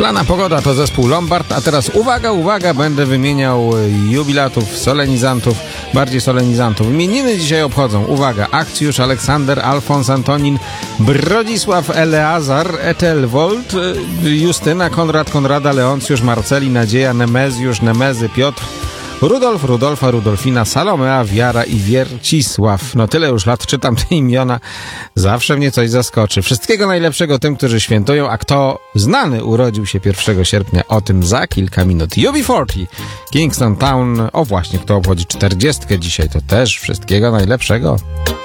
Szklana Pogoda to zespół Lombard, a teraz uwaga, będę wymieniał jubilatów, solenizantów, bardziej solenizantów. Imieniny dzisiaj obchodzą, uwaga, Akcjusz, Aleksander, Alfons, Antonin, Brodzisław, Eleazar, Etelwold, Justyna, Konrad, Konrada, Leoncjusz, Marceli, Nadzieja, Nemezjusz, Nemezy, Piotr, Rudolf, Rudolfa, Rudolfina, Salomea, Wiara i Wiercisław. No tyle już lat czytam te imiona. Zawsze mnie coś zaskoczy. Wszystkiego najlepszego tym, którzy świętują, a kto znany urodził się 1 sierpnia, o tym za kilka minut. UB40, Kingston Town. O właśnie, kto obchodzi 40 dzisiaj, to też wszystkiego najlepszego.